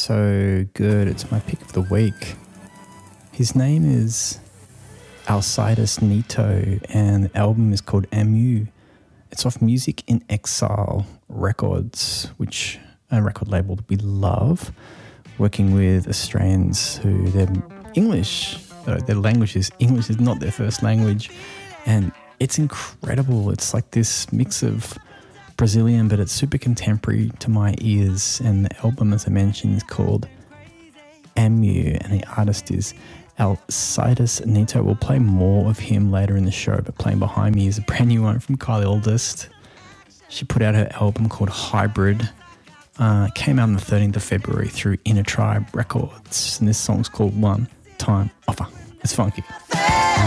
so good. It's my pick of the week. His name is Alcides Nito and the album is called Amu. It's off Music in Exile Records, which a record label that we love, working with Australians who their language is English is not their first language, and it's incredible. It's like this mix of Brazilian, but it's super contemporary to my ears, and the album, as I mentioned, is called Amu, and the artist is Alcides Nito. We'll play more of him later in the show, but playing behind me is a brand new one from Kylie Oldest. She put out her album called Hybrid. Came out on the 13th of February through Inner Tribe Records, and this song's called One Time Offer. It's funky.